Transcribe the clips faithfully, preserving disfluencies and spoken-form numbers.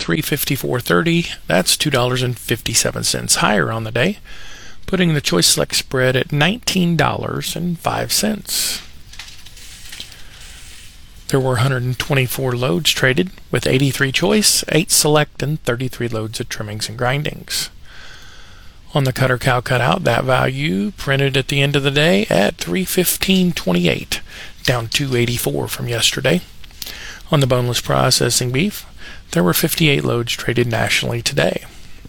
three fifty-four thirty. That's two dollars and fifty-seven cents higher on the day, putting the Choice Select spread at nineteen dollars and five cents. There were one hundred twenty-four loads traded, with eighty-three Choice, eight Select, and thirty-three loads of trimmings and grindings. On the cutter cow cutout, that value printed at the end of the day at three fifteen twenty-eight, down two eighty-four from yesterday. On the boneless processing beef, there were fifty-eight loads traded nationally today.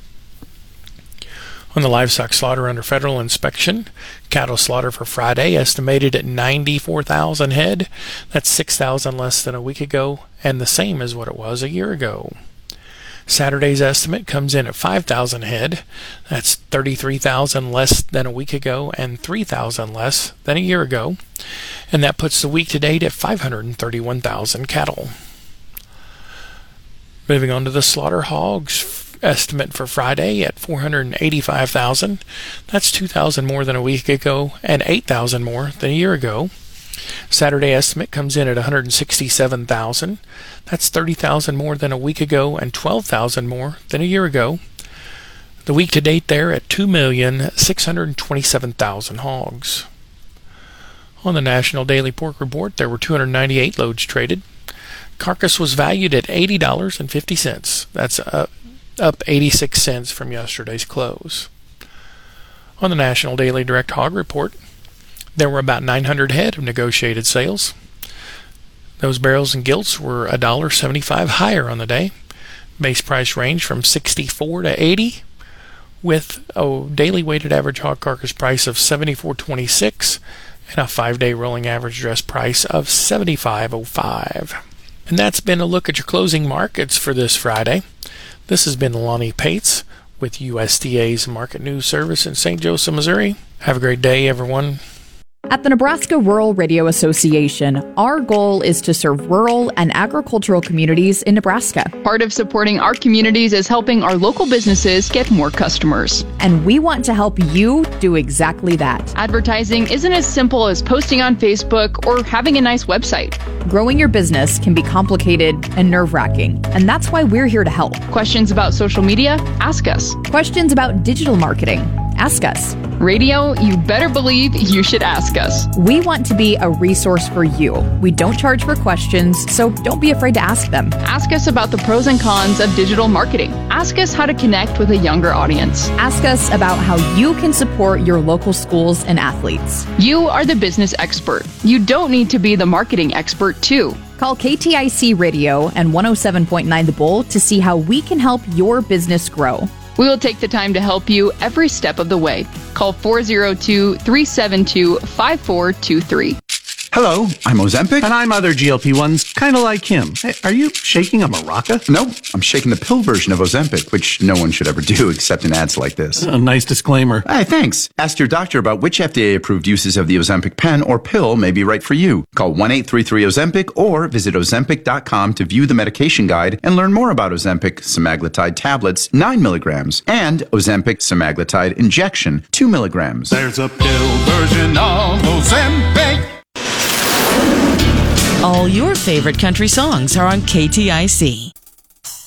On the livestock slaughter under federal inspection, cattle slaughter for Friday estimated at ninety-four thousand head. That's six thousand less than a week ago, and the same as what it was a year ago. Saturday's estimate comes in at five thousand head. That's thirty-three thousand less than a week ago and three thousand less than a year ago. And that puts the week to date at five hundred thirty-one thousand cattle. Moving on to the slaughter hogs estimate for Friday at four hundred eighty-five thousand. That's two thousand more than a week ago and eight thousand more than a year ago. Saturday estimate comes in at one hundred sixty-seven thousand. That's thirty thousand more than a week ago and twelve thousand more than a year ago. The week to date there at two million six hundred twenty-seven thousand hogs. On the National Daily Pork Report, there were two hundred ninety-eight loads traded. Carcass was valued at eighty dollars and fifty cents. That's up, up eighty-six cents from yesterday's close. On the National Daily Direct Hog Report, there were about nine hundred head of negotiated sales. Those barrels and gilts were one dollar and seventy-five cents higher on the day. Base price range from sixty-four to eighty, with a daily weighted average hog carcass price of seventy-four twenty-six and a five-day rolling average dress price of seventy-five oh five. And that's been a look at your closing markets for this Friday. This has been Lonnie Pates with U S D A's Market News Service in Saint Joseph, Missouri. Have a great day, everyone. At the Nebraska Rural Radio Association, our goal is to serve rural and agricultural communities in Nebraska. Part of supporting our communities is helping our local businesses get more customers. And we want to help you do exactly that. Advertising isn't as simple as posting on Facebook or having a nice website. Growing your business can be complicated and nerve-wracking, and that's why we're here to help. Questions about social media? Ask us. Questions about digital marketing? Ask us. Radio, you better believe you should ask us. We want to be a resource for you. We don't charge for questions, so don't be afraid to ask them. Ask us about the pros and cons of digital marketing. Ask us how to connect with a younger audience. Ask us about how you can support your local schools and athletes. You are the business expert. You don't need to be the marketing expert, too. Call K T I C Radio and one oh seven point nine The Bull to see how we can help your business grow. We will take the time to help you every step of the way. Call four oh two, three seven two, five four two three. Hello, I'm Ozempic. And I'm other G L P ones, kind of like him. Hey, are you shaking a maraca? No, I'm shaking the pill version of Ozempic, which no one should ever do except in ads like this. A nice disclaimer. Hey, thanks. Ask your doctor about which F D A-approved uses of the Ozempic pen or pill may be right for you. Call one eight three three Ozempic or visit ozempic dot com to view the medication guide and learn more about Ozempic semaglutide tablets, nine milligrams, and Ozempic semaglutide injection, two milligrams. There's a pill version of Ozempic. All your favorite country songs are on K T I C.